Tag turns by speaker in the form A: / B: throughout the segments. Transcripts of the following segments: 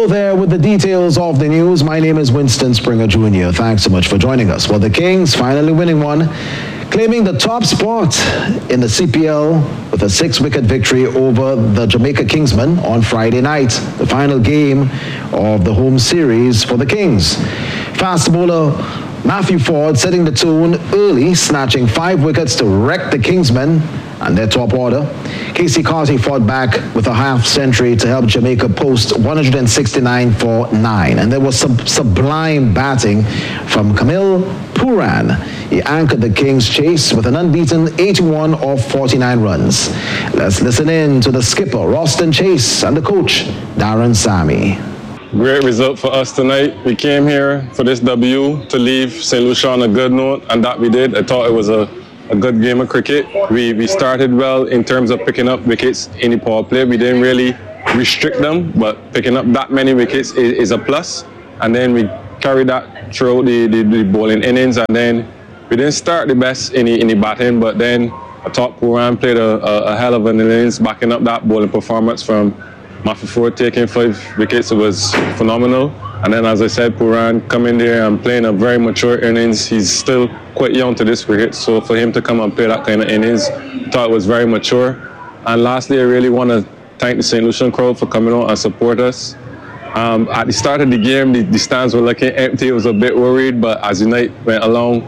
A: Hello there with the details of the news. My name is Winston Springer Jr. Thanks so much for joining us. Well, the Kings finally winning one, claiming the top spot in the CPL with a 6-wicket victory over the Jamaica Kingsmen on Friday night, the final game of the home series for the Kings. Fast bowler Matthew Forde setting the tone early, snatching 5 wickets to wreck the Kingsmen and their top order. Casey Carty fought back with a half-century to help Jamaica post 169 for 9. And there was some sublime batting from Camille Pooran. He anchored the Kings' chase with an unbeaten 81 of 49 runs. Let's listen in to the skipper, Roston Chase, and the coach, Darren Sammy.
B: Great result for us tonight. We came here for this W to leave St. Lucia on a good note, and that we did. I thought it was a good game of cricket. We started well in terms of picking up wickets in the power play. We didn't really restrict them, but picking up that many wickets is a plus. And then we carried that throughout the bowling innings, and then we didn't start the best in the batting, but then I thought Pooran played a hell of an innings, backing up that bowling performance from Matthew Forde taking 5 wickets. It was phenomenal. And then, as I said, Pooran coming there and playing a very mature innings. He's still quite young to this cricket, so for him to come and play that kind of innings, I thought it was very mature. And lastly, I really want to thank the St. Lucian crowd for coming out and support us. At the start of the game, the stands were looking empty. I was a bit worried, but as the night went along,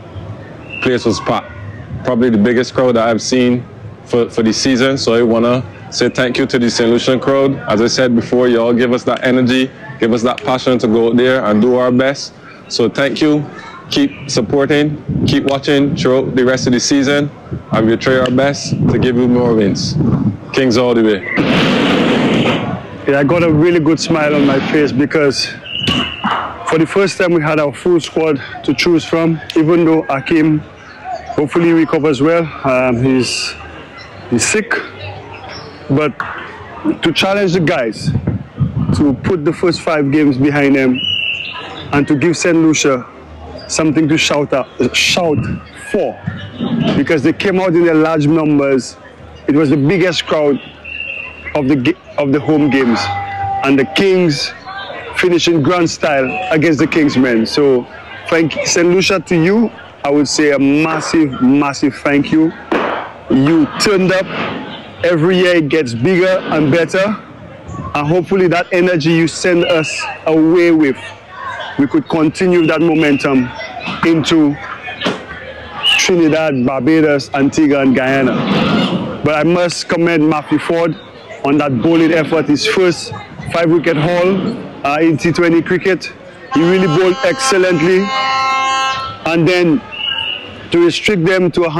B: the place was packed. Probably the biggest crowd that I've seen for the season, so I want to say thank you to the St. Lucian crowd. As I said before, you all give us that energy, give us that passion to go out there and do our best. So thank you. Keep supporting, keep watching throughout the rest of the season, and we'll try our best to give you more wins. Kings all the way.
C: Yeah, I got a really good smile on my face because for the first time we had our full squad to choose from, even though Akeem hopefully recovers well. He's sick. But to challenge the guys to put the first 5 games behind them and to give St. Lucia something to shout for, because they came out in their large numbers. It was the biggest crowd of the home games, and the Kings finishing grand style against the Kingsmen. So thank St. Lucia, to you, I would say a massive, massive thank you. You turned up. Every year it gets bigger and better, and hopefully that energy you send us away with, we could continue that momentum into Trinidad, Barbados, Antigua and Guyana. But I must commend Matthew Forde on that bowling effort, his first 5-wicket haul in T20 cricket. He really bowled excellently, and then to restrict them to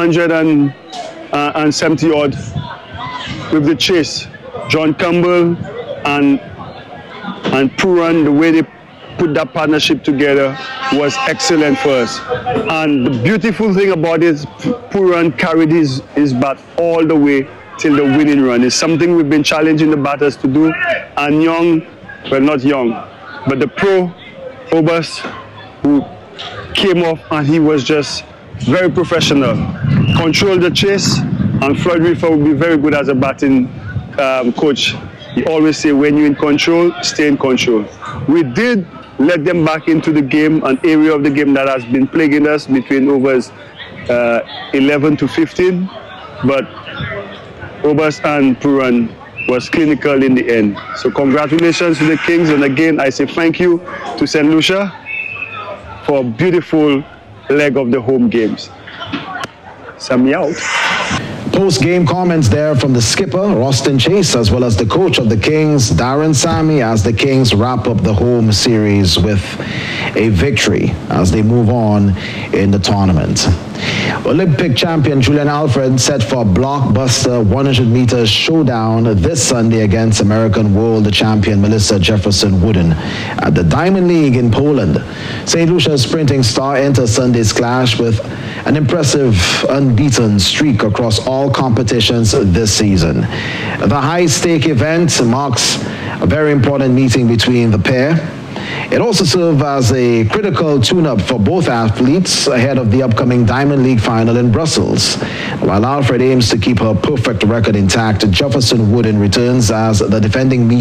C: 170 odd with the chase, John Campbell and Pooran, the way they put that partnership together was excellent for us. And the beautiful thing about it, Pooran carried his bat all the way till the winning run. It's something we've been challenging the batters to do. And Young, well, not Young, but the pro, Obas, who came off and he was just very professional. Controlled the chase, and Floyd Reefer will be very good as a batting coach. He always say, when you're in control, stay in control. We did let them back into the game, an area of the game that has been plaguing us between overs 11 to 15, but Obas and Pooran was clinical in the end. So congratulations to the Kings, and again I say thank you to St. Lucia for a beautiful leg of the home games. Sammy out.
A: Post-game comments there from the skipper, Roston Chase, as well as the coach of the Kings, Darren Sammy, as the Kings wrap up the home series with a victory as they move on in the tournament. Olympic champion Julian Alfred set for a blockbuster 100-meter showdown this Sunday against American world champion Melissa Jefferson Wooden at the Diamond League in Poland. St. Lucia's sprinting star enters Sunday's clash with an impressive unbeaten streak across all competitions this season. The high-stake event marks a very important meeting between the pair. It also served as a critical tune-up for both athletes ahead of the upcoming Diamond League final in Brussels. While Alfred aims to keep her perfect record intact, Jefferson Wooden returns as the defending meet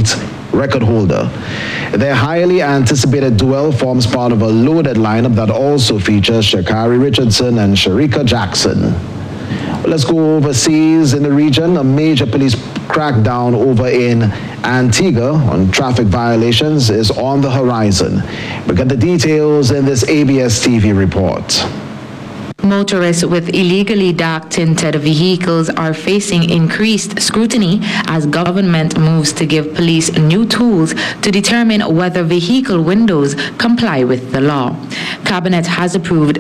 A: record holder. Their highly anticipated duel forms part of a loaded lineup that also features Sha'Carri Richardson and Shericka Jackson. Let's go overseas in the region. A major police crackdown over in Antigua on traffic violations is on the horizon. We get the details in this ABS TV report.
D: Motorists with illegally dark-tinted vehicles are facing increased scrutiny as government moves to give police new tools to determine whether vehicle windows comply with the law. Cabinet has approved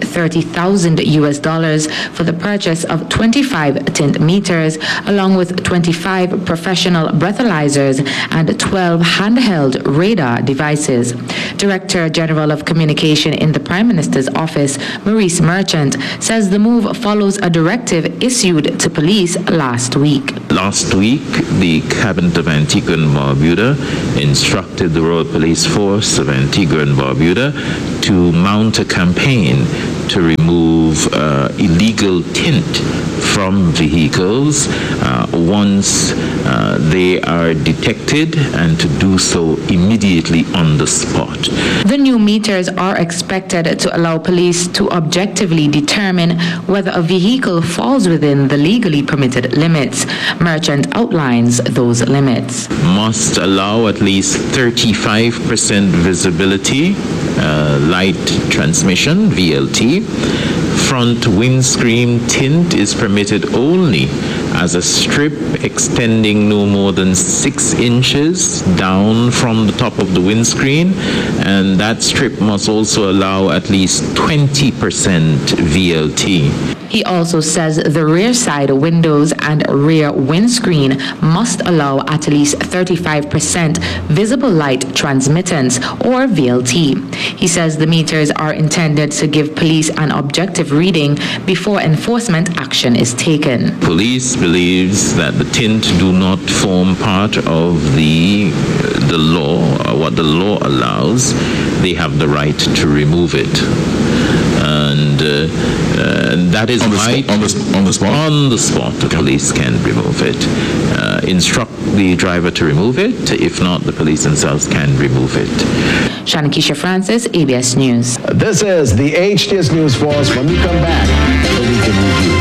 D: $30,000 for the purchase of 25 tint meters, along with 25 professional breathalyzers and 12 handheld radar devices. Director General of Communication in the Prime Minister's office, Maurice Merchant, says the move follows a directive issued to police last week.
E: Last week, the Cabinet of Antigua and Barbuda instructed the Royal Police Force of Antigua and Barbuda to mount a campaign to remove illegal tint from vehicles once they are detected, and to do so immediately on the spot.
D: The new meters are expected to allow police to objectively determine whether a vehicle falls within the legally permitted limits. Merchant outlines those limits.
E: Must allow at least 35% visibility, light transmission, VLT. Front windscreen tint is permitted only as a strip extending no more than 6 inches down from the top of the windscreen, and that strip must also allow at least 20% VLT.
D: He also says the rear side windows and rear windscreen must allow at least 35% visible light transmittance, or VLT. He says the meters are intended to give police an objective reading before enforcement action is taken.
E: Police believes that the tint do not form part of the law, or what the law allows. They have the right to remove it. And that is right
F: on the spot.
E: On the spot, the police can remove it. Instruct the driver to remove it. If not, the police themselves can remove it.
D: Shanakisha Francis, ABS News.
A: This is the HTS News Force. When we come back, we can review.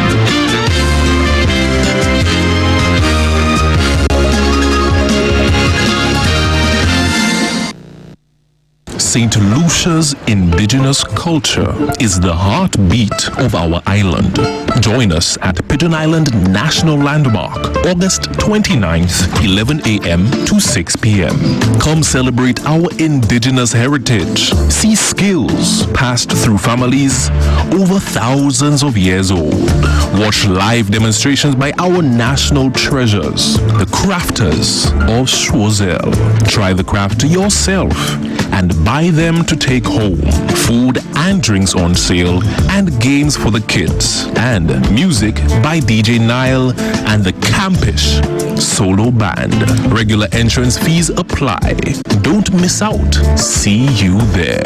F: St. Lucia's indigenous culture is the heartbeat of our island. Join us at Pigeon Island National Landmark, August 29th, 11 a.m. to 6 p.m. Come celebrate our indigenous heritage. See skills passed through families over thousands of years old. Watch live demonstrations by our national treasures, the crafters of Choiseul. Try the craft yourself and buy them to take home. Food and drinks on sale, and games for the kids. And music by DJ Nile and the Campish Solo Band. Regular entrance fees apply. Don't miss out. See you there.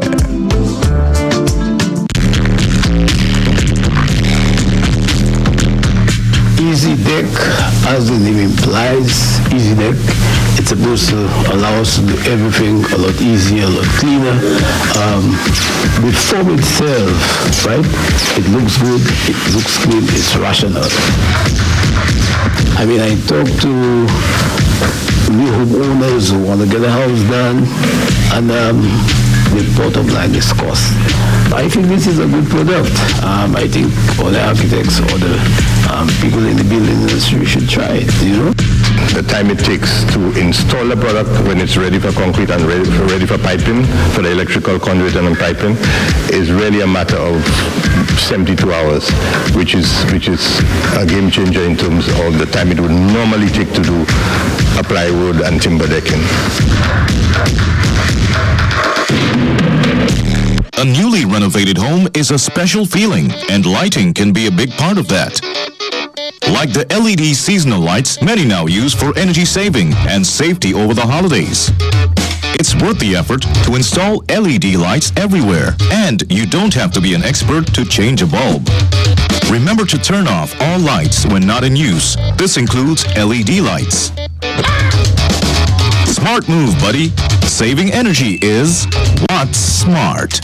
G: Easy Deck, as the name implies, Easy Deck, it's supposed to allow us to do everything a lot easier, a lot cleaner. The form itself, right? It looks good, it looks clean, it's rational. I mean, I talked to new homeowners who want to get a house done, and the bottom line is cost. I think this is a good product. I think all the architects or the people in the building industry should try it, you know?
H: The time it takes to install a product when it's ready for concrete and ready for piping, for the electrical conduit and piping, is really a matter of 72 hours, which is a game changer in terms of the time it would normally take to do a plywood and timber decking.
I: A newly renovated home is a special feeling, and lighting can be a big part of that. Like the LED seasonal lights many now use for energy saving and safety over the holidays. It's worth the effort to install LED lights everywhere, and you don't have to be an expert to change a bulb. Remember to turn off all lights when not in use. This includes LED lights. Smart Smart move, buddy. Saving energy is what's smart.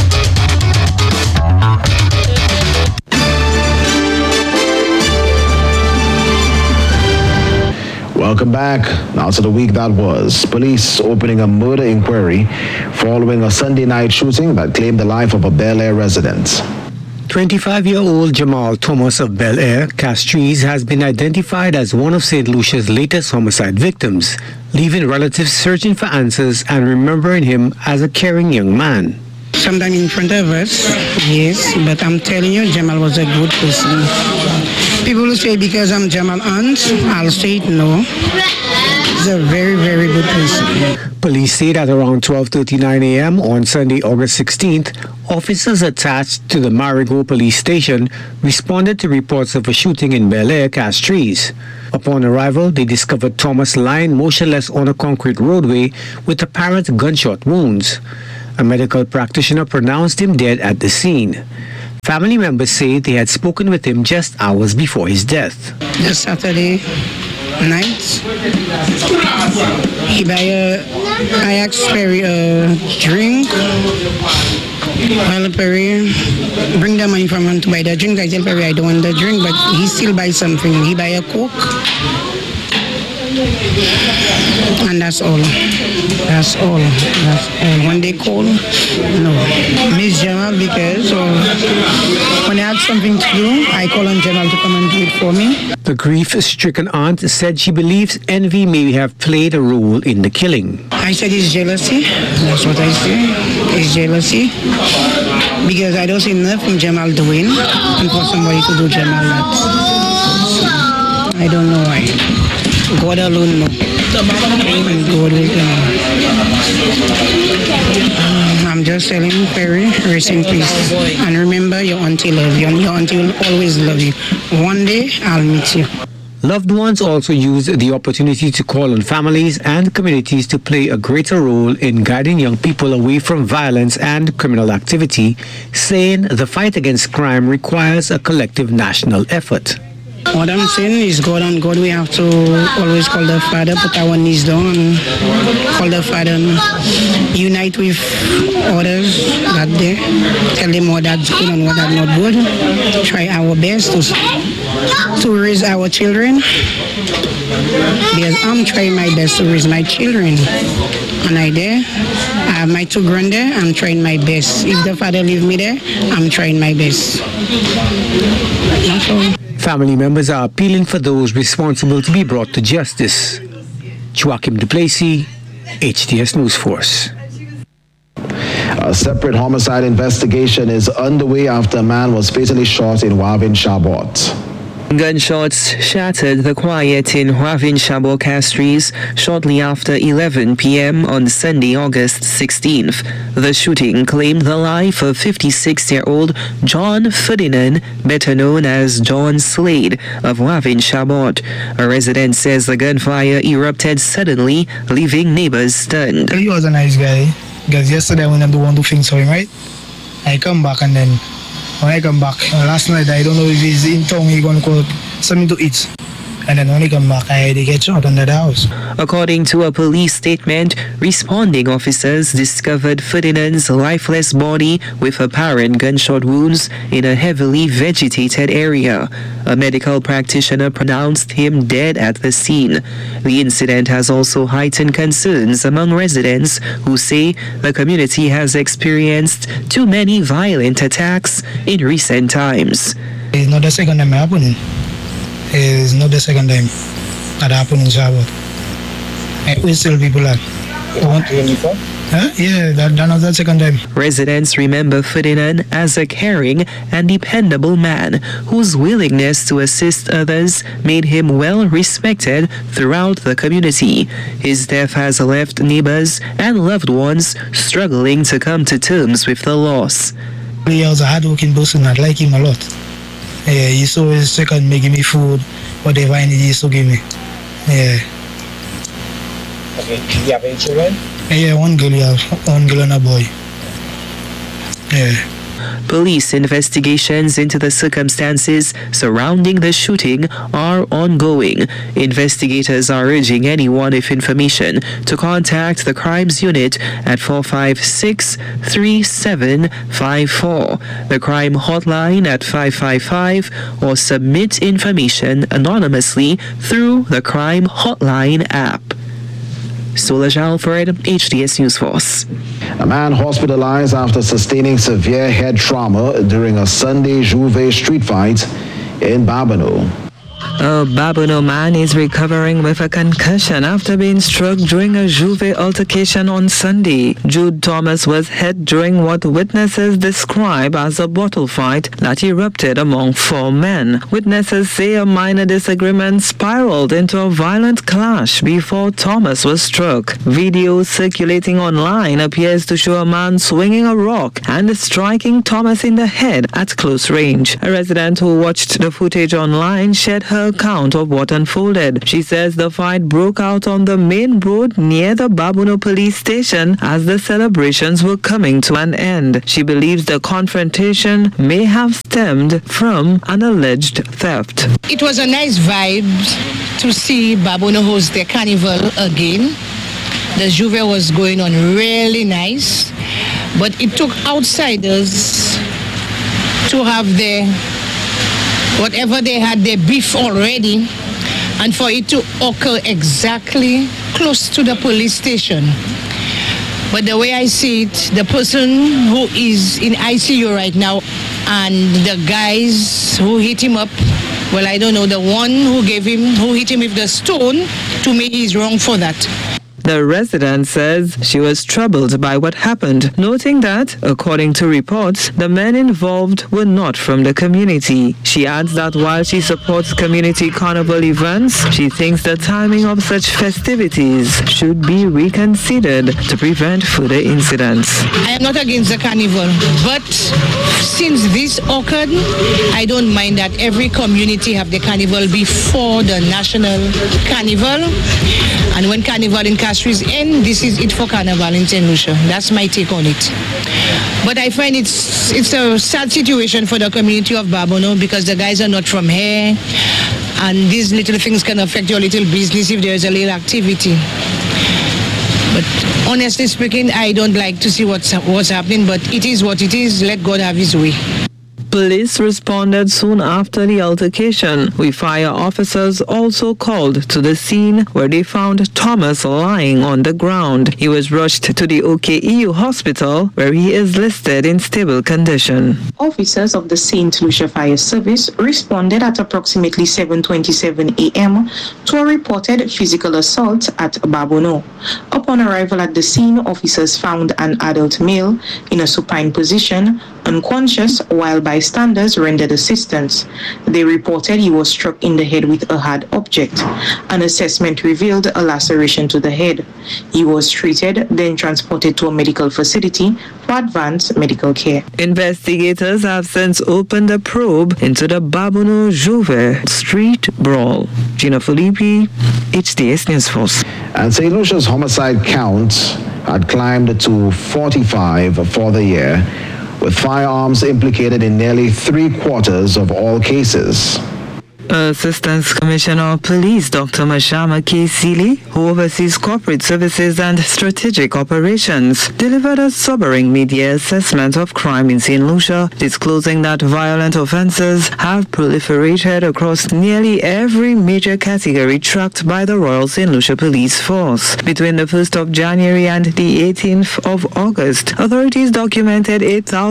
A: Welcome back. Now to the week that was. Police opening a murder inquiry following a Sunday night shooting that claimed the life of a Bel Air resident.
J: 25-year-old Jamal Thomas of Bel Air, Castries, has been identified as one of St. Lucia's latest homicide victims, leaving relatives searching for answers and remembering him as a caring young man.
K: Sometime in front of us, yes, but I'm telling you, Jamal was a good person. People will say because I'm Jamal aunt, I'll say it, no. He's a very, very good person.
J: Police say that around 12:39 a.m. on Sunday, August 16th, officers attached to the Marigot police station responded to reports of a shooting in Bel Air, Castries. Upon arrival, they discovered Thomas lying motionless on a concrete roadway with apparent gunshot wounds. A medical practitioner pronounced him dead at the scene. Family members say they had spoken with him just hours before his death.
K: This Saturday night, I asked Perry a drink. Well, Perry bring the money from him to buy the drink. I tell Perry I don't want the drink, but he still buy something. He buy a Coke. And that's all. That's all. That's all. When they call, no. Miss Jamal, because when I have something to do, I call on Jamal to come and do it for me.
J: The grief-stricken aunt said she believes envy may have played a role in the killing.
K: I said it's jealousy. That's what I say. It's jealousy. Because I don't see enough from Jamal doing and for somebody to do Jamal that. I don't know why. God alone knows. And God will know. I'm just telling you, Perry, rest in peace. And remember, your auntie loves you, and your auntie will always love you. One day, I'll meet you.
J: Loved ones also use the opportunity to call on families and communities to play a greater role in guiding young people away from violence and criminal activity, saying the fight against crime requires a collective national effort.
K: What I'm saying is God on God. We have to always call the Father, put our knees down and call the Father and unite with others that day. Tell them what that's good and what that's not good. Try our best to raise our children. Because I'm trying my best to raise my children. And I have my two grand there, I'm trying my best. If the Father leave me there, I'm trying my best. That's all.
J: Family members are appealing for those responsible to be brought to justice. Joachim Duplessis, HTS News Force.
A: A separate homicide investigation is underway after a man was fatally shot in Wavin Chabot.
L: Gunshots shattered the quiet in Wavin Chabot, Castries shortly after 11 p.m. on Sunday, August 16th. The shooting claimed the life of 56-year-old John Ferdinand, better known as John Slade, of Wavin Chabot. A resident says the gunfire erupted suddenly, leaving neighbors stunned.
M: He was a nice guy, because yesterday when I do want to things for him, right? I come back and then when I come back, last night I don't know if he's in town, he's going to call something to eat. And then when I come back, I get shot under the house.
L: According to a police statement, responding officers discovered Ferdinand's lifeless body with apparent gunshot wounds in a heavily vegetated area. A medical practitioner pronounced him dead at the scene. The incident has also heightened concerns among residents who say the community has experienced too many violent attacks in recent times.
M: It's not the second time happening. It's not the second time that happened in Chabot. We still people are. Yeah, that's not the second time.
L: Residents remember Ferdinand as a caring and dependable man whose willingness to assist others made him well respected throughout the community. His death has left neighbors and loved ones struggling to come to terms with the loss.
M: He was a hardworking person. I like him a lot. Yeah, he's always second making me food, whatever I need, he used to give me. Yeah.
N: Okay, do you have any children?
M: Yeah, one girl and a boy. Yeah.
L: Police investigations into the circumstances surrounding the shooting are ongoing. Investigators are urging anyone with information to contact the Crimes Unit at 456-3754, the Crime Hotline at 555, or submit information anonymously through the Crime Hotline app. Solange Alfred, HDS News Force.
A: A man hospitalized after sustaining severe head trauma during a Sunday Juve street fight in Babonneau.
O: A Babonneau man is recovering with a concussion after being struck during a Juve altercation on Sunday. Jude Thomas was hit during what witnesses describe as a bottle fight that erupted among 4 men. Witnesses say a minor disagreement spiraled into a violent clash before Thomas was struck. Video circulating online appears to show a man swinging a rock and striking Thomas in the head at close range. A resident who watched the footage online shared her account of what unfolded. She says the fight broke out on the main road near the Babonneau police station as the celebrations were coming to an end. She believes the confrontation may have stemmed from an alleged theft.
K: It was a nice vibe to see Babonneau host their carnival again. The Juve was going on really nice, but it took outsiders to have their whatever they had, their beef already, and for it to occur exactly close to the police station. But the way I see it, the person who is in ICU right now and the guys who hit him up, well, I don't know, the one who hit him with the stone, to me, he's wrong for that.
O: The resident says she was troubled by what happened, noting that, according to reports, the men involved were not from the community. She adds that while she supports community carnival events, she thinks the timing of such festivities should be reconsidered to prevent further incidents.
K: I am not against the carnival, but since this occurred, I don't mind that every community have the carnival before the national carnival. And when carnival in Castries end, this is it for carnival in St. Lucia. That's my take on it. But I find it's a sad situation for the community of Babonneau because the guys are not from here. And these little things can affect your little business if there is a little activity. But honestly speaking, I don't like to see what's happening, but it is what it is. Let God have his way.
O: Police responded soon after the altercation, with fire officers also called to the scene where they found Thomas lying on the ground. He was rushed to the OKEU hospital where he is listed in stable condition.
P: Officers of the St. Lucia Fire Service responded at approximately 7:27 a.m. to a reported physical assault at Babonneau. Upon arrival at the scene, officers found an adult male in a supine position, unconscious, while bystanders rendered assistance. They reported he was struck in the head with a hard object. An assessment revealed a laceration to the head. He was treated, then transported to a medical facility for advanced medical care.
O: Investigators have since opened a probe into the Babonneau Juve street brawl. Gina Filippi, HDS News Force.
A: And St. Lucia's homicide count had climbed to 45 for the year, with firearms implicated in nearly 3/4 of all cases.
O: Assistant Commissioner of Police Dr. Mashama K. Seeley, who oversees corporate services and strategic operations, delivered a sobering media assessment of crime in St. Lucia, disclosing that violent offences have proliferated across nearly every major category tracked by the Royal St. Lucia Police Force. Between the 1st of January and the 18th of August, authorities documented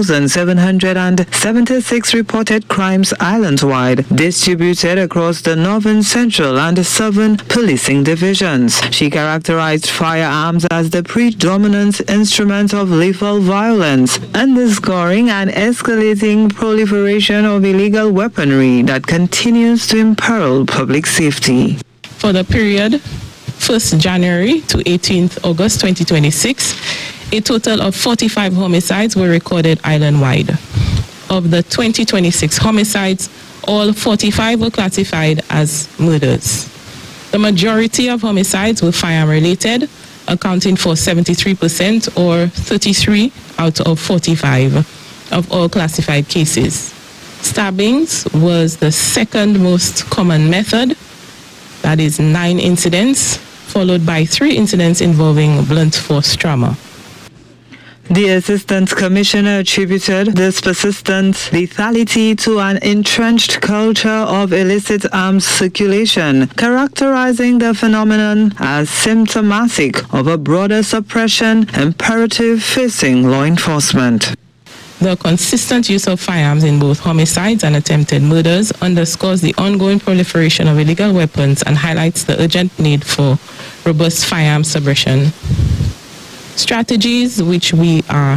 O: 8,776 reported crimes island-wide, distributed across the northern, central, and southern policing divisions. She characterized firearms as the predominant instrument of lethal violence, underscoring an escalating proliferation of illegal weaponry that continues to imperil public safety.
Q: For the period 1st January to 18th August 2026, a total of 45 homicides were recorded island-wide. Of the 2026 homicides, all 45 were classified as murders. The majority of homicides were firearm-related, accounting for 73% or 33 out of 45. of all classified cases. Stabbings was the second most common method, that is 9 incidents, followed by 3 incidents involving blunt force trauma.
O: The Assistant Commissioner attributed this persistent lethality to an entrenched culture of illicit arms circulation, characterizing the phenomenon as symptomatic of a broader suppression imperative facing law enforcement.
Q: The consistent use of firearms in both homicides and attempted murders underscores the ongoing proliferation of illegal weapons and highlights the urgent need for robust firearm suppression strategies, which we are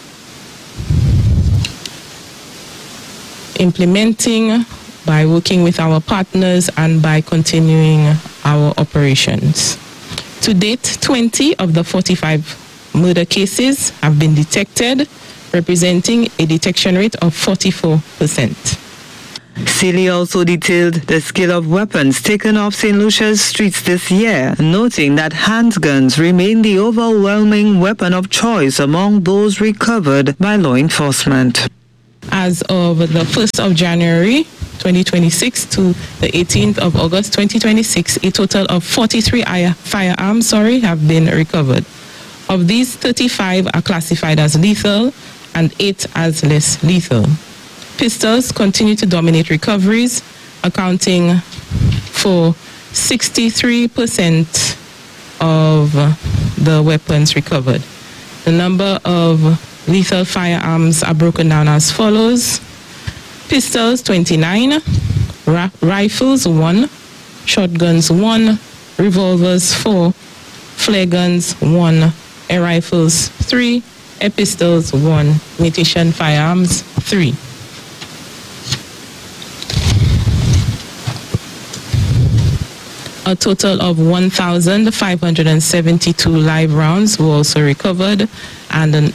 Q: implementing by working with our partners and by continuing our operations. To date, 20 of the 45 murder cases have been detected, representing a detection rate of 44%.
O: Sealy also detailed the scale of weapons taken off St. Lucia's streets this year, noting that handguns remain the overwhelming weapon of choice among those recovered by law enforcement.
Q: As of the 1st of January 2026 to the 18th of August 2026, a total of 43 firearms have been recovered. Of these, 35 are classified as lethal and 8 as less lethal. Pistols continue to dominate recoveries, accounting for 63% of the weapons recovered. The number of lethal firearms are broken down as follows: pistols 29, rifles 1, shotguns 1, revolvers 4, flare guns 1, air rifles 3, air pistols 1, imitation firearms 3. A total of 1,572 live rounds were also recovered, and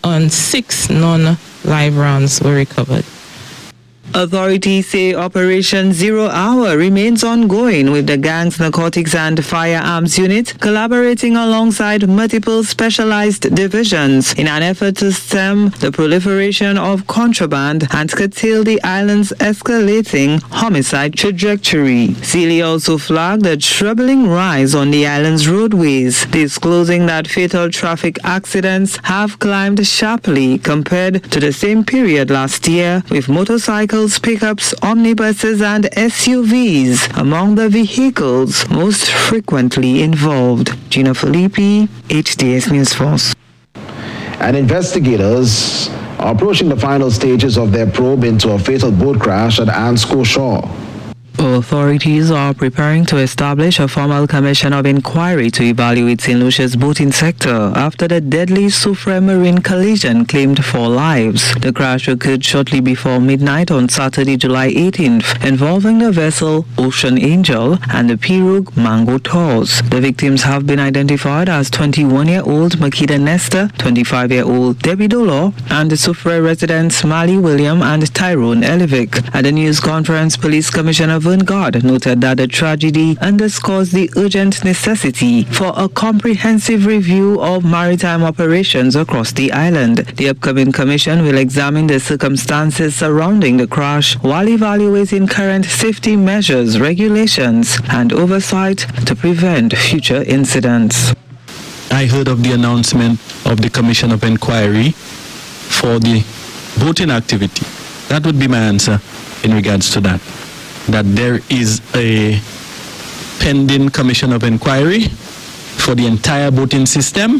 Q: 6 non-live rounds were recovered.
O: Authorities say Operation Zero Hour remains ongoing, with the gang's narcotics and firearms unit collaborating alongside multiple specialized divisions in an effort to stem the proliferation of contraband and curtail the island's escalating homicide trajectory. Sealy also flagged a troubling rise on the island's roadways, disclosing that fatal traffic accidents have climbed sharply compared to the same period last year, with motorcycles, pickups, omnibuses and SUVs among the vehicles most frequently involved. Gina Filippi, HDS News Force.
A: And investigators are approaching the final stages of their probe into a fatal boat crash at Ansco Shore.
O: Authorities are preparing to establish a formal commission of inquiry to evaluate St. Lucia's boating sector after the deadly Soufrière marine collision claimed 4 lives. The crash occurred shortly before midnight on Saturday, July 18th, involving the vessel Ocean Angel and the pirogue Mango Tours. The victims have been identified as 21-year-old Makeda Nestor, 25-year-old Debbie Dolor, and the Soufrière residents Mali William and Tyrone Elivic. At the news conference, Police Commissioner Vern God noted that the tragedy underscores the urgent necessity for a comprehensive review of maritime operations across the island. The upcoming commission will examine the circumstances surrounding the crash while evaluating current safety measures, regulations, and oversight to prevent future incidents.
R: I heard of the announcement of the Commission of Inquiry for the boating activity. That would be my answer in regards to that. That there is a pending Commission of Inquiry for the entire boating system.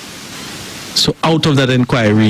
R: So out of that inquiry,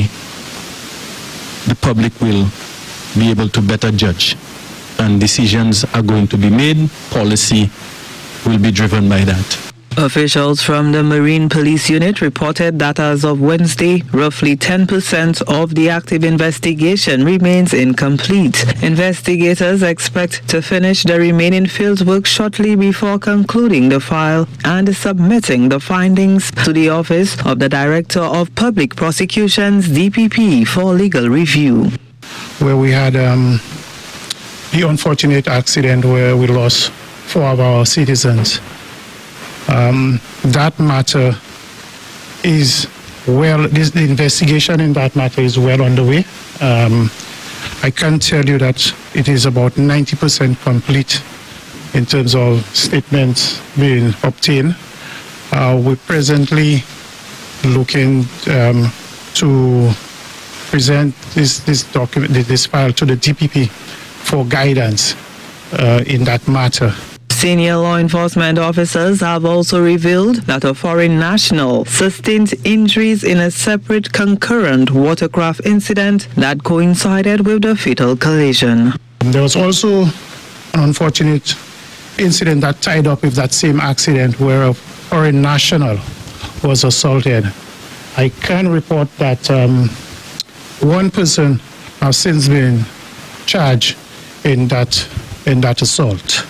R: the public will be able to better judge. And decisions are going to be made. Policy will be driven by that.
O: Officials from the Marine Police Unit reported that as of Wednesday, roughly 10% of the active investigation remains incomplete. Investigators expect to finish the remaining fieldwork shortly before concluding the file and submitting the findings to the Office of the Director of Public Prosecutions, DPP, for legal review.
M: Where we had the unfortunate accident where we lost 4 of our citizens. That matter is well, the investigation in that matter is well underway. I can tell you that it is about 90% complete in terms of statements being obtained. We're presently looking to present this document, this file to the DPP for guidance in that matter.
O: Senior law enforcement officers have also revealed that a foreign national sustained injuries in a separate concurrent watercraft incident that coincided with the fatal collision.
M: There was also an unfortunate incident that tied up with that same accident where a foreign national was assaulted. I can report that one person has since been charged in that assault.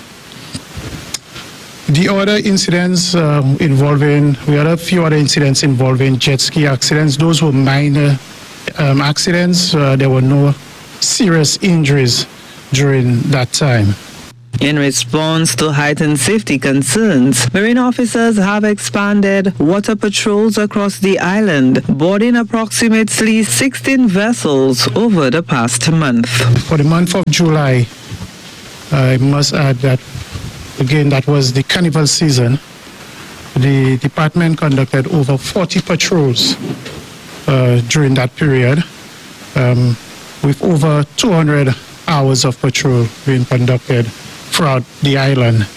M: The other incidents we had a few other incidents involving jet ski accidents. Those were minor accidents. There were no serious injuries during that time.
O: In response to heightened safety concerns, marine officers have expanded water patrols across the island, boarding approximately 16 vessels over the past month.
M: For the month of July, I must add that, again, that was the carnival season. The department conducted over 40 patrols during that period, with over 200 hours of patrol being conducted throughout the island.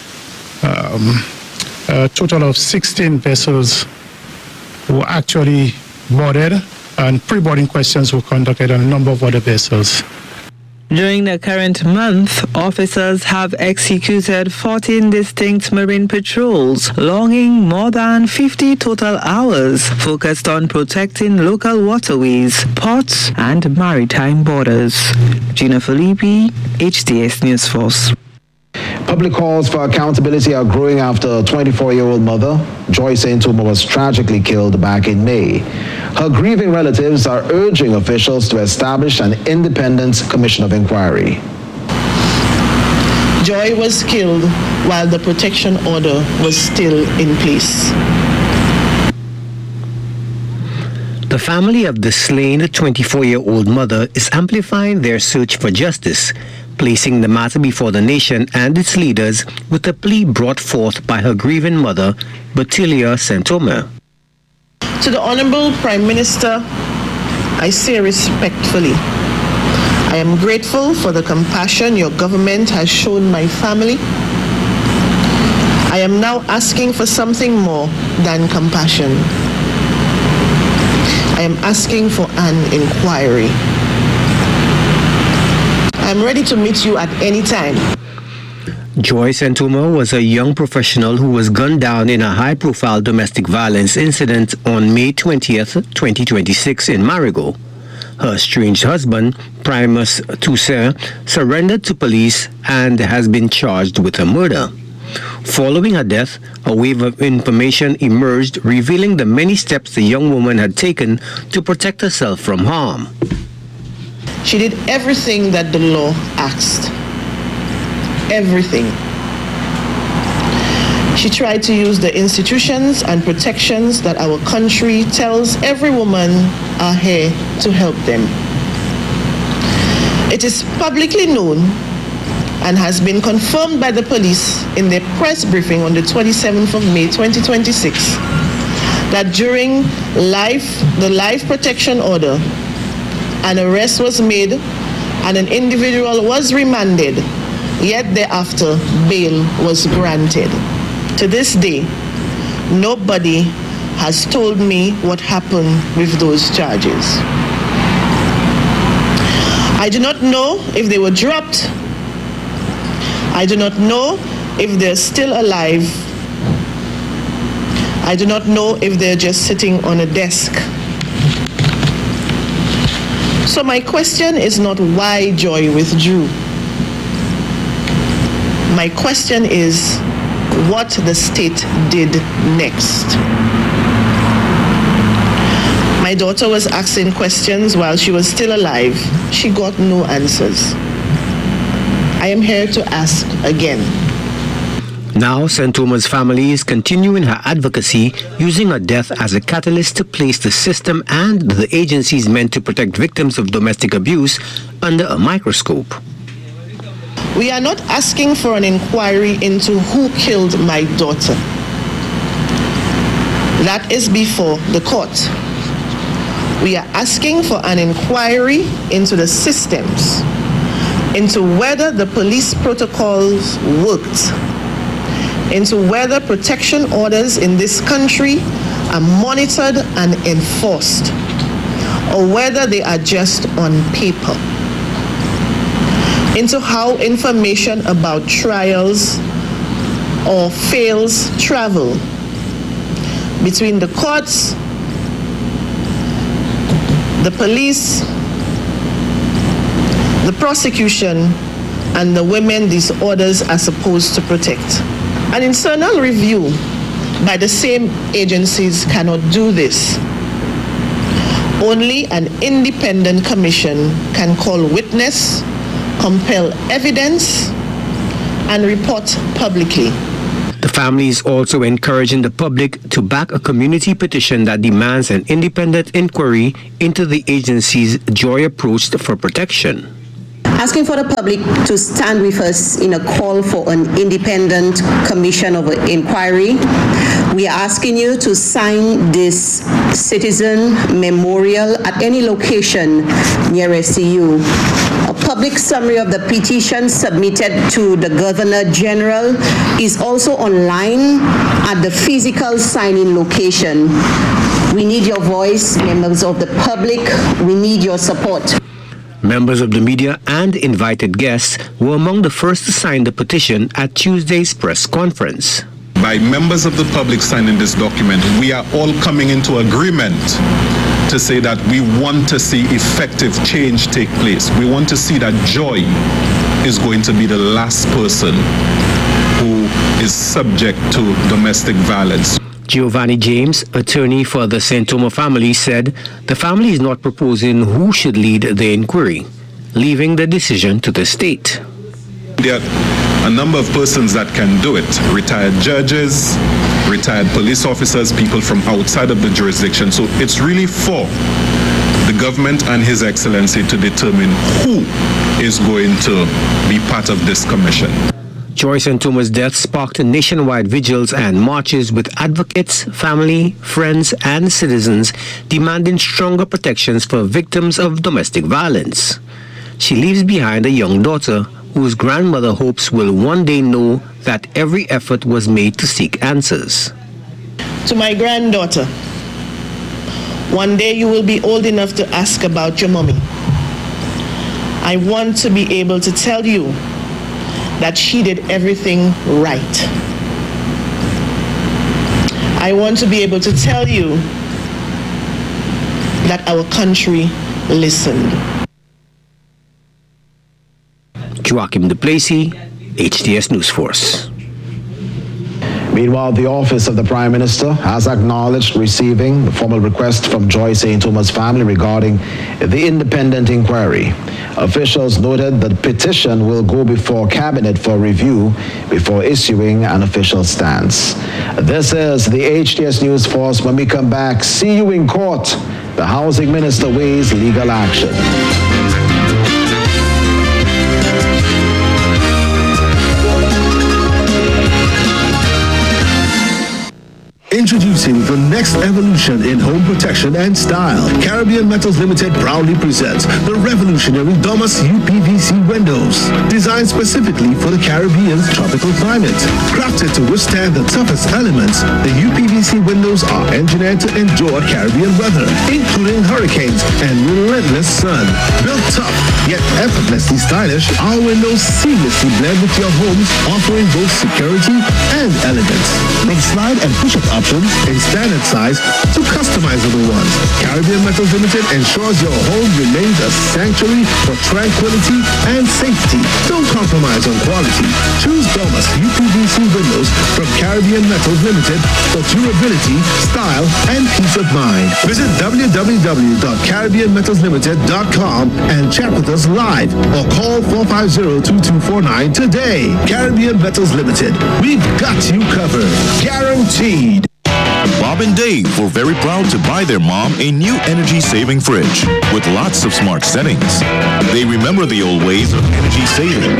M: A total of 16 vessels were actually boarded, and pre-boarding questions were conducted on a number of other vessels.
O: During the current month, officers have executed 14 distinct marine patrols, logging more than 50 total hours, focused on protecting local waterways, ports, and maritime borders. Gina Filippi, HTS News Force.
A: Public calls for accountability are growing after a 24-year-old mother, Joy Saintuma, was tragically killed back in May. Her grieving relatives are urging officials to establish an independent commission of inquiry.
S: Joy was killed while the protection order was still in place.
J: The family of the slain 24-year-old mother is amplifying their search for justice, placing the matter before the nation and its leaders with a plea brought forth by her grieving mother, Bertilia Saintuma.
S: To the Honorable Prime Minister, I say respectfully, I am grateful for the compassion your government has shown my family. I am now asking for something more than compassion. I am asking for an inquiry. I am ready to meet you at any time.
J: Joy Saintuma was a young professional who was gunned down in a high-profile domestic violence incident on May 20th, 2026 in Marigot. Her estranged husband, Primus Toussaint, surrendered to police and has been charged with a murder. Following her death, a wave of information emerged revealing the many steps the young woman had taken to protect herself from harm.
S: She did everything that the law asked. Everything. She tried to use the institutions and protections that our country tells every woman are here to help them. It is publicly known and has been confirmed by the police in their press briefing on the 27th of May 2026 that during the life protection order, an arrest was made and an individual was remanded, yet thereafter bail was granted. To this day, nobody has told me what happened with those charges. I do not know if they were dropped. I do not know if they're still alive. I do not know if they're just sitting on a desk. So my question is not why Joy withdrew. My question is what the state did next. My daughter was asking questions while she was still alive. She got no answers. I am here to ask again.
J: Now, St. Thomas' family is continuing her advocacy, using her death as a catalyst to place the system and the agencies meant to protect victims of domestic abuse under a microscope.
S: We are not asking for an inquiry into who killed my daughter. That is before the court. We are asking for an inquiry into the systems, into whether the police protocols worked, into whether protection orders in this country are monitored and enforced, or whether they are just on paper, into how information about trials or fails travel between the courts, the police, the prosecution, and the women these orders are supposed to protect. An internal review by the same agencies cannot do this. Only an independent commission can call witness, compel evidence, and report publicly.
J: The family is also encouraging the public to back a community petition that demands an independent inquiry into the agency's joy approach for protection.
T: Asking for the public to stand with us in a call for an independent commission of inquiry. We are asking you to sign this citizen memorial at any location nearest to you. A public summary of the petition submitted to the Governor General is also online at the physical signing location. We need your voice, members of the public. We need your support.
J: Members of the media and invited guests were among the first to sign the petition at Tuesday's press conference.
U: By members of the public signing this document, we are all coming into agreement to say that we want to see effective change take place. We want to see that Joy is going to be the last person who is subject to domestic violence.
J: Giovanni James, attorney for the St. Thomas family, said the family is not proposing who should lead the inquiry, leaving the decision to the state.
U: There are a number of persons that can do it. Retired judges, retired police officers, people from outside of the jurisdiction. So it's really for the government and His Excellency to determine who is going to be part of this commission.
J: Joy St. Thomas' death sparked nationwide vigils and marches with advocates, family, friends, and citizens demanding stronger protections for victims of domestic violence. She leaves behind a young daughter whose grandmother hopes will one day know that every effort was made to seek answers.
S: To my granddaughter, one day you will be old enough to ask about your mommy. I want to be able to tell you that she did everything right. I want to be able to tell you that our country listened.
J: Joachim Duplessis, HTS News Force.
A: Meanwhile, the office of the Prime Minister has acknowledged receiving the formal request from Joy St. Thomas' family regarding the independent inquiry. Officials noted that the petition will go before Cabinet for review before issuing an official stance. This is the HTS News Force. When we come back, see you in court. The Housing Minister weighs legal action.
V: Introducing the next evolution in home protection and style. Caribbean Metals Limited proudly presents the revolutionary Domus UPVC windows. Designed specifically for the Caribbean's tropical climate. Crafted to withstand the toughest elements, the UPVC windows are engineered to endure Caribbean weather, including hurricanes and relentless sun. Built tough, yet effortlessly stylish, our windows seamlessly blend with your homes, offering both security and elegance. From slide and push-up options in standard size to customizable ones, Caribbean Metals Limited ensures your home remains a sanctuary for tranquility and safety. Don't compromise on quality. Choose Domus UPVC windows from Caribbean Metals Limited for durability, style, and peace of mind. Visit www.caribbeanmetalslimited.com and chat with us live or call 450-2249 today. Caribbean Metals Limited. We've got you covered. Guaranteed.
I: Bob and Dave were very proud to buy their mom a new energy-saving fridge with lots of smart settings. They remember the old ways of energy saving.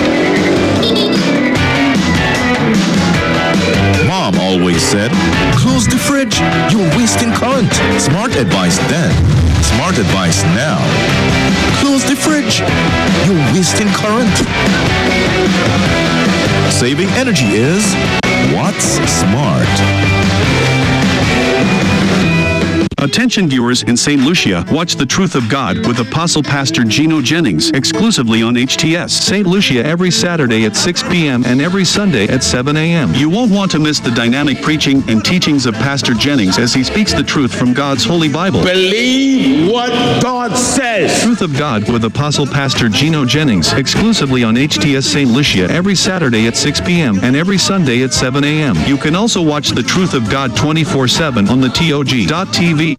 I: Mom always said, "Close the fridge, you're wasting current." Smart advice then, smart advice now. Close the fridge, you're wasting current. Saving energy is what's smart.
B: Attention viewers in St. Lucia, watch The Truth of God with Apostle Pastor Gino Jennings exclusively on HTS. St. Lucia every Saturday at 6 p.m. and every Sunday at 7 a.m. You won't want to miss the dynamic preaching and teachings of Pastor Jennings as he speaks the truth from God's Holy Bible.
C: Believe what God says.
B: Truth of God with Apostle Pastor Gino Jennings exclusively on HTS St. Lucia every Saturday at 6 p.m. and every Sunday at 7 a.m. You can also watch The Truth of God 24/7 on the TOG.TV.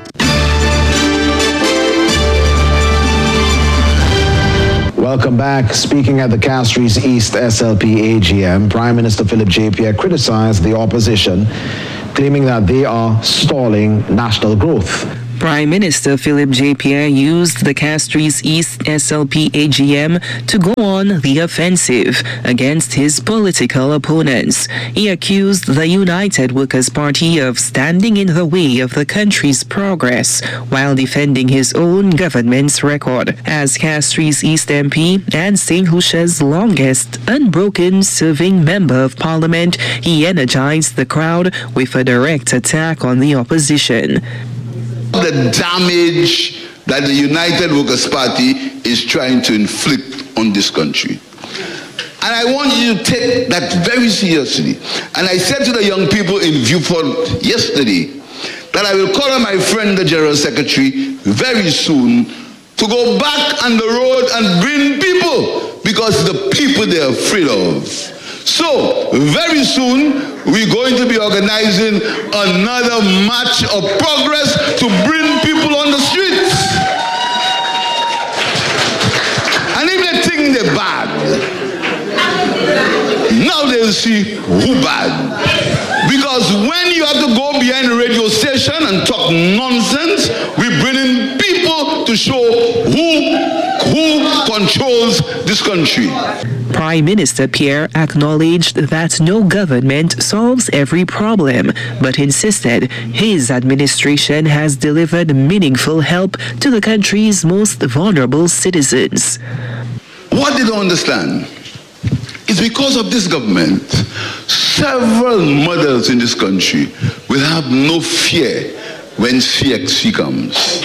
A: Welcome back. Speaking at the Castries East SLP AGM, Prime Minister Philip J. Pierre criticized the opposition, claiming that they are stalling national growth.
L: Prime Minister Philip J. Pierre used the Castries East SLP AGM to go on the offensive against his political opponents. He accused the United Workers' Party of standing in the way of the country's progress while defending his own government's record. As Castries East MP and St. Lucia's longest unbroken serving member of Parliament, he energized the crowd with a direct attack on the opposition.
W: The damage that the United Workers' Party is trying to inflict on this country. And I want you to take that very seriously. And I said to the young people in Viewport yesterday that I will call on my friend, the General Secretary, very soon to go back on the road and bring people, because the people they're afraid of. So, very soon, we're going to be organizing another march of progress to bring people on the streets. And if they think they're bad, now they'll see who bad. Because when you have to go behind the radio station and talk nonsense, we're bringing people to show who controls this country.
L: Prime Minister Pierre acknowledged that no government solves every problem, but insisted his administration has delivered meaningful help to the country's most vulnerable citizens.
W: What they don't understand is because of this government, several mothers in this country will have no fear when CXC comes.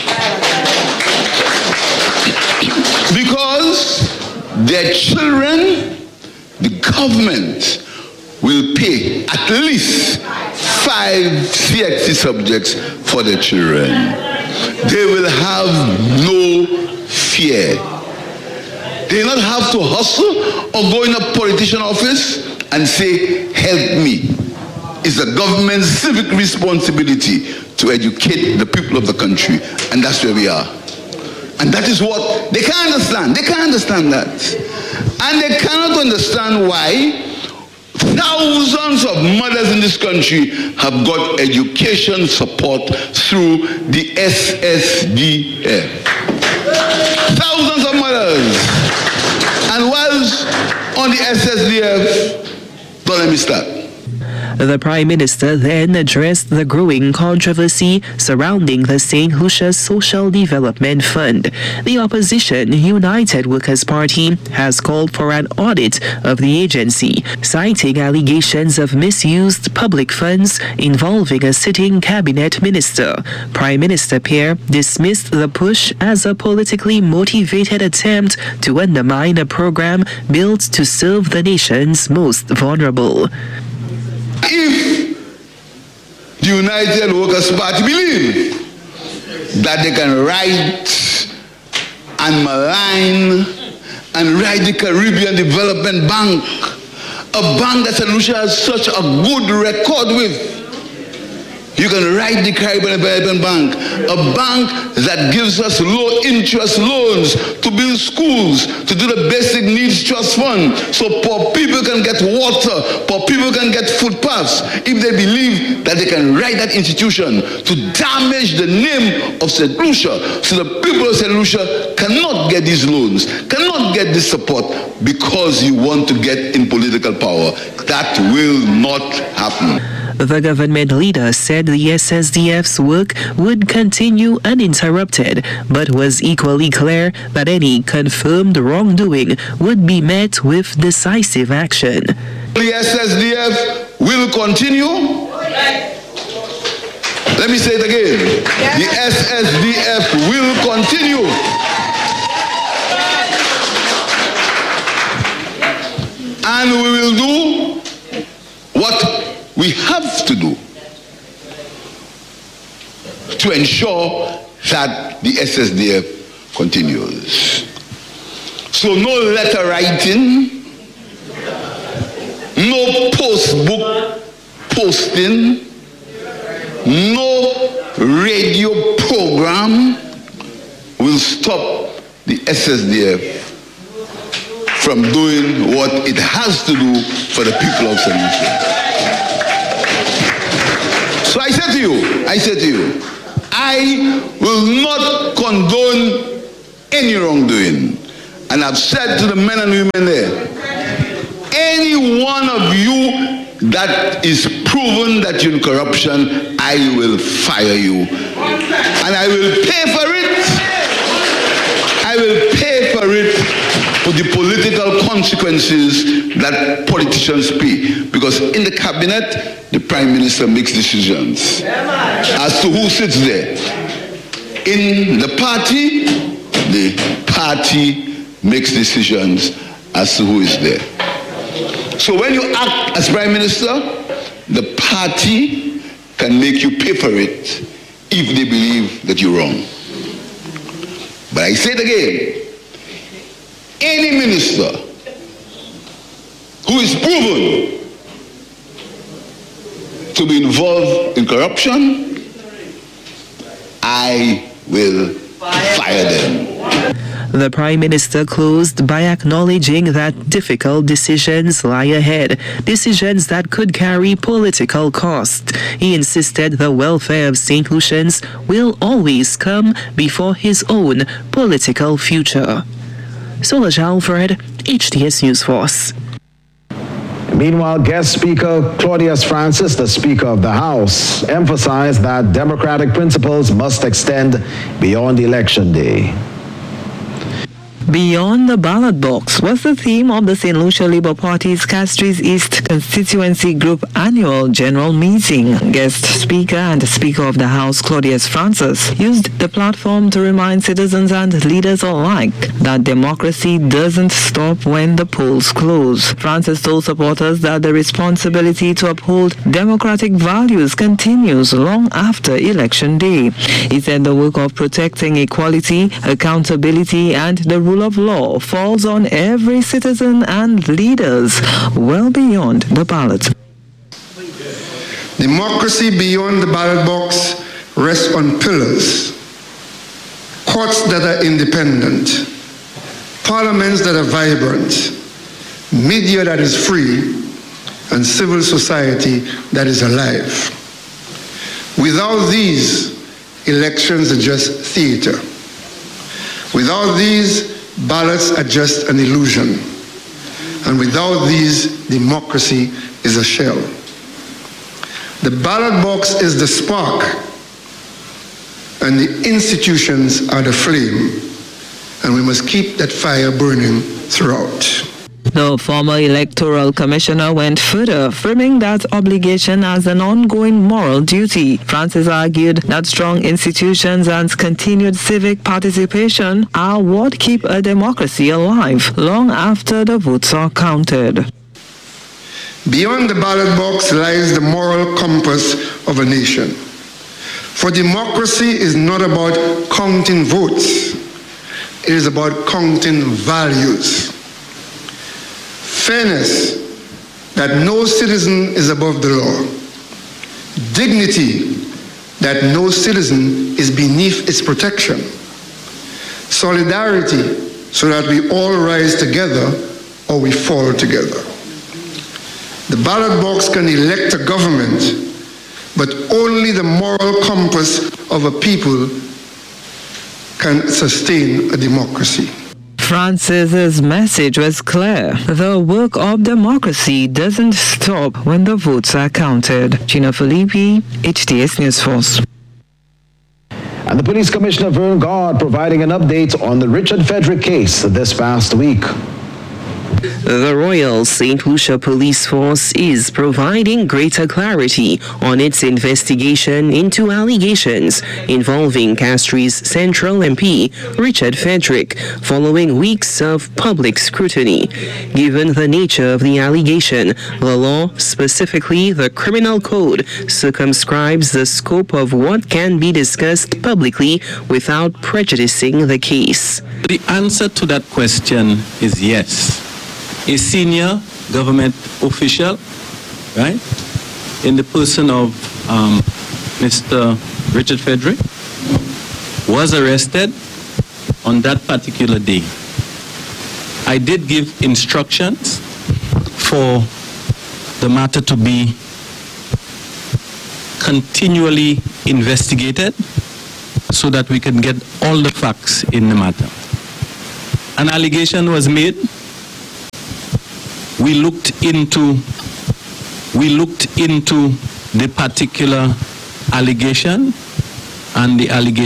W: Because their children, the government will pay at least 5 CXC subjects for their children. They will have no fear. They will not have to hustle or go in a politician office and say, "Help me." It's the government's civic responsibility to educate the people of the country, and that's where we are. And that is what they can't understand. They can't understand that. And they cannot understand why thousands of mothers in this country have got education support through the SSDF. Thousands of mothers. And whilst on the SSDF, don't let me start.
L: The Prime Minister then addressed the growing controversy surrounding the St. Lucia Social Development Fund. The opposition United Workers' Party has called for an audit of the agency, citing allegations of misused public funds involving a sitting cabinet minister. Prime Minister Pierre dismissed the push as a politically motivated attempt to undermine a program built to serve the nation's most vulnerable.
W: If the United Workers' Party believe that they can write and malign and write the Caribbean Development Bank, a bank that St. Lucia has such a good record with, You can write the Caribbean Development Bank, a bank that gives us low interest loans to build schools, to do the basic needs trust fund, so poor people can get water, poor people can get footpaths. If they believe that they can write that institution to damage the name of St. Lucia, so the people of St. Lucia cannot get these loans, cannot get this support because you want to get in political power. That will not happen.
L: The government leader said the SSDF's work would continue uninterrupted, but was equally clear that any confirmed wrongdoing would be met with decisive action.
W: The SSDF will continue. Let me say it again. The SSDF will continue. And we will do what we have to do to ensure that the SSDF continues. So no letter writing, no postbook posting, no radio program will stop the SSDF from doing what it has to do for the people of St. Lucia. So I said to you, I will not condone any wrongdoing. And I've said to the men and women there, any one of you that is proven that you're in corruption, I will fire you. And I will pay for it. I will pay for it for the political consequences that politicians pay. Because in the cabinet, the Prime Minister makes decisions as to who sits there. In the party makes decisions as to who is there. So when you act as Prime Minister, the party can make you pay for it if they believe that you're wrong. But I say it again, any minister who is proven to be involved in corruption, I will fire them.
L: The Prime Minister closed by acknowledging that difficult decisions lie ahead, decisions that could carry political cost. He insisted the welfare of St. Lucians will always come before his own political future. Solange Alfred, HTS News Force.
A: Meanwhile, guest speaker Claudius Francis, the Speaker of the House, emphasized that democratic principles must extend beyond Election Day.
O: Beyond the ballot box was the theme of the St. Lucia Labour Party's Castries East Constituency Group Annual General Meeting. Guest Speaker and Speaker of the House Claudius Francis used the platform to remind citizens and leaders alike that democracy doesn't stop when the polls close. Francis told supporters that the responsibility to uphold democratic values continues long after Election Day. He said the work of protecting equality, accountability, and the rule of law falls on every citizen and leaders well beyond the ballot.
D: Democracy beyond the ballot box rests on pillars. Courts that are independent, parliaments that are vibrant, media that is free, and civil society that is alive. Without these, elections are just theater. Without these, ballots are just an illusion. And without these, democracy is a shell. The ballot box is the spark, and the institutions are the flame. And we must keep that fire burning throughout.
O: The former electoral commissioner went further, framing that obligation as an ongoing moral duty. Francis argued that strong institutions and continued civic participation are what keep a democracy alive long after the votes are counted.
D: Beyond the ballot box lies the moral compass of a nation. For democracy is not about counting votes. It is about counting values. Fairness, that no citizen is above the law. Dignity, that no citizen is beneath its protection. Solidarity, so that we all rise together or we fall together. The ballot box can elect a government, but only the moral compass of a people can sustain a democracy.
O: Francis's message was clear. The work of democracy doesn't stop when the votes are counted. Gina Filippi, HTS News Force.
A: And the Police Commissioner Vern God providing an update on the Richard Frederick case this past week.
L: The Royal St. Lucia Police Force is providing greater clarity on its investigation into allegations involving Castries Central MP Richard Frederick following weeks of public scrutiny. Given the nature of the allegation, the law, specifically the Criminal Code, circumscribes the scope of what can be discussed publicly without prejudicing the case.
R: The answer to that question is yes. A senior government official, right, in the person of Mr. Richard Frederick, was arrested on that particular day. I did give instructions for the matter to be continually investigated so that we can get all the facts in the matter. An allegation was made. We looked into the particular allegation, and the allegation